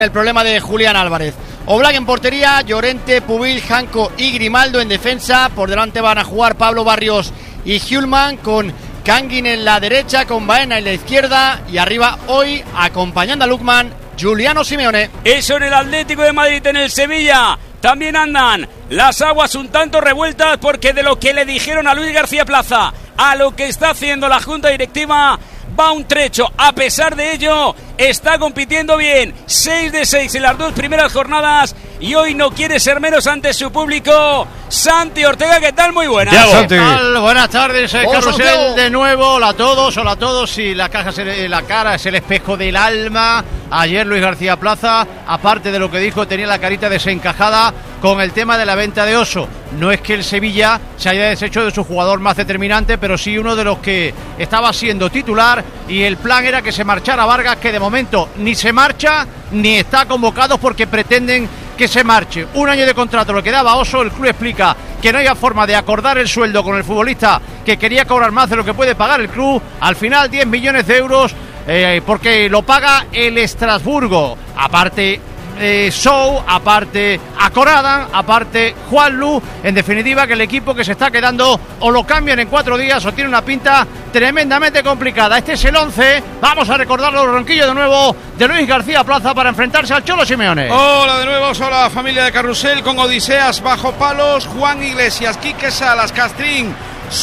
El problema de Julián Álvarez. Oblak en portería, Llorente, Pubil, Janko y Grimaldo en defensa. Por delante van a jugar Pablo Barrios y Hjulmand, con Kangin en la derecha, con Baena en la izquierda. Y arriba hoy, acompañando a Lukman, Giuliano Simeone. Eso en el Atlético de Madrid. En el Sevilla también andan las aguas un tanto revueltas, porque de lo que le dijeron a Luis García Plaza a lo que está haciendo la Junta Directiva va un trecho. A pesar de ello, está compitiendo bien. 6 de 6 en las 2 primeras jornadas y hoy no quiere ser menos ante su público. Santi Ortega, ¿qué tal? Muy buenas. ¿Qué tal? Buenas tardes, Carrusel de nuevo. Hola a todos. Y la cara es el espejo del alma. Ayer Luis García Plaza, aparte de lo que dijo, tenía la carita desencajada con el tema de la venta de Oso. No es que el Sevilla se haya deshecho de su jugador más determinante, pero sí uno de los que estaba siendo titular, y el plan era que se marchara Vargas, que de momento ni se marcha ni está convocado porque pretenden que se marche. 1 año de contrato lo que daba Oso. El club explica que no había forma de acordar el sueldo con el futbolista, que quería cobrar más de lo que puede pagar el club. Al final 10 millones de euros porque lo paga el Estrasburgo. Aparte Sou, aparte Akoradan, aparte Juanlu. En definitiva, que el equipo que se está quedando o lo cambian en 4 días o tiene una pinta tremendamente complicada. Este es el 11. Vamos a recordarlo, los ronquillos de nuevo de Luis García Plaza para enfrentarse al Cholo Simeone. Hola de nuevo, hola familia de Carrusel, con Odiseas bajo palos, Juan Iglesias, Quique Salas, Castrín,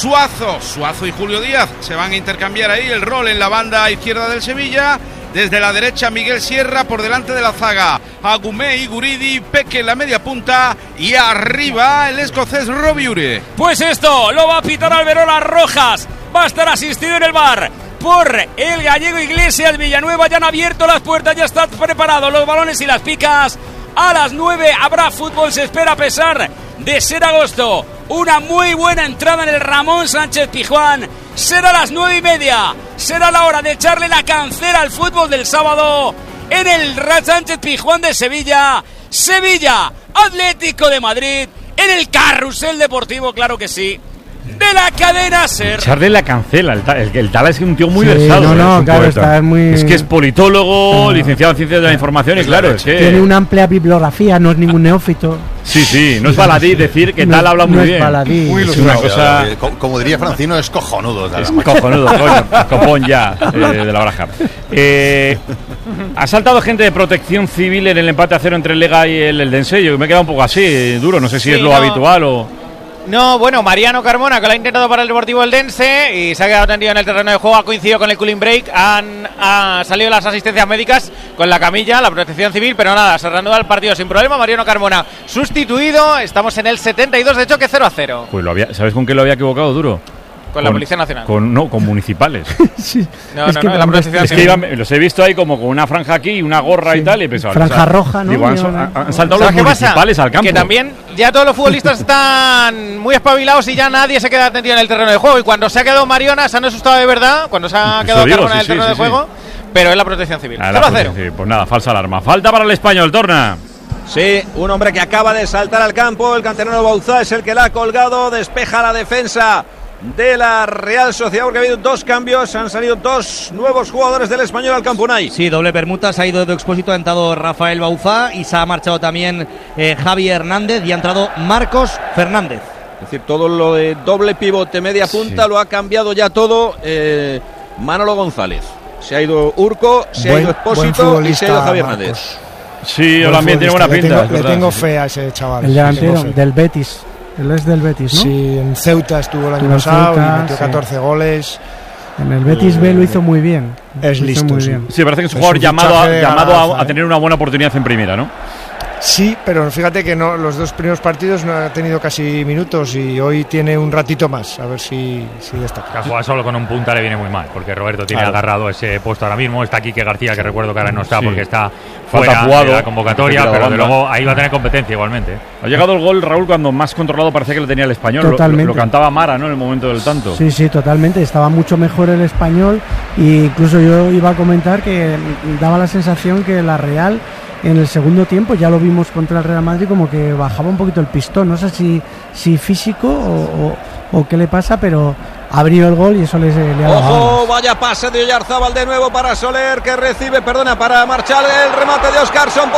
Suazo y Julio Díaz se van a intercambiar ahí el rol en la banda izquierda del Sevilla. Desde la derecha Miguel Sierra, por delante de la zaga Agumé y Guridi, Peque en la media punta y arriba el escocés Robiure. Pues esto lo va a pitar Alberola Rojas. Va a estar asistido en el bar por el gallego Iglesias. Villanueva ya han abierto las puertas, ya están preparados los balones y las picas. A las 9 habrá fútbol, se espera, a pesar de ser agosto. Una muy buena entrada en el Ramón Sánchez Pizjuán. Será a las 9:30. Será la hora de echarle la cancela al fútbol del sábado en el Sánchez Pizjuán de Sevilla. Sevilla, Atlético de Madrid, en el Carrusel Deportivo, claro que sí, de la cadena SER. Echarle la cancela. El Tala es un tío muy versado. No, claro, está muy... Es que es politólogo, licenciado en Ciencias de la Información, y claro, es que... Tiene una amplia bibliografía, no es ningún neófito. Sí, no es baladí decir que Tala habla muy bien. Muy es una cosa... Como diría Francino, es cojonudo. Es cojonudo, coño, copón ya, de la baraja. Ha saltado gente de Protección Civil en el empate a 0 entre el Lega y el Eldense. Yo me he quedado un poco así, duro, no sé si es lo habitual o... No, bueno, Mariano Carmona, que lo ha intentado para el Deportivo Eldense y se ha quedado tendido en el terreno de juego, ha coincidido con el cooling break, han salido las asistencias médicas con la camilla, la Protección Civil, pero nada, se reanuda el partido sin problema. Mariano Carmona sustituido, estamos en el 72 de choque, 0-0. Pues ¿sabes con qué lo había equivocado, duro? Con la Policía Nacional. Con municipales. Sí. No, la Protección Civil. Los he visto ahí como con una franja aquí y una gorra y tal, y pensaba, franja roja, ¿no? Digo, han saltado los municipales al campo. Que también ya todos los futbolistas están muy espabilados y ya nadie se queda tendido en el terreno de juego. Y cuando se ha quedado Mariona, se han asustado de verdad, cuando se ha quedado Carmona en el terreno de juego, pero es la Protección Civil. 0-0. Pues nada, falsa alarma. Falta para el Español, Torna. Sí, un hombre que acaba de saltar al campo, el canterano Bauzá es el que la ha colgado, despeja la defensa de la Real Sociedad, porque ha habido 2 cambios, han salido 2 nuevos jugadores del Español al campo. Unai. Sí, doble permuta, se ha ido de Expósito, ha entrado Rafael Bauzá y se ha marchado también Javi Hernández y ha entrado Marcos Fernández. Es decir, todo lo de doble pivote, media punta, lo ha cambiado ya todo Manolo González. Se ha ido Urco, se ha ido Expósito y se ha ido Javi Hernández. Sí, también tiene buena pinta. Le tengo fe a ese chaval. El delantero del Betis. Él es del Betis, ¿no? Sí, en Ceuta estuvo el año pasado y metió 14 goles. En el Betis B lo hizo muy bien. Es listo, muy sí. bien. Sí, parece que es un jugador llamado a tener una buena oportunidad en primera, ¿no? Sí, pero fíjate que no, los 2 primeros partidos no ha tenido casi minutos y hoy tiene un ratito más, a ver si destaca. Que jugar solo con un punta le viene muy mal, porque Roberto tiene agarrado ese puesto ahora mismo. Está Quique García, que recuerdo que ahora no está porque está fuera de la convocatoria, pero de luego ahí va a tener competencia igualmente. Ha llegado el gol, Raúl, cuando más controlado parecía que lo tenía el Español. Lo cantaba Mara, ¿no?, en el momento del tanto. Sí, totalmente. Estaba mucho mejor el Español e incluso yo iba a comentar que daba la sensación que la Real en el segundo tiempo, ya lo vimos contra el Real Madrid, como que bajaba un poquito el pistón. No sé si físico o qué le pasa, pero abrió el gol y eso le ha dado. Ojo, vaya pase de Oyarzábal de nuevo para Soler, que recibe, para Marchal, el remate de Óscarson.